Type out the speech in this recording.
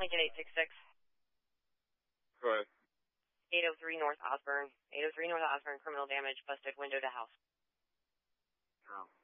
Lincoln 866. Go ahead. 803 North Osborne. 803 North Osborne, criminal damage, busted window to house. Oh.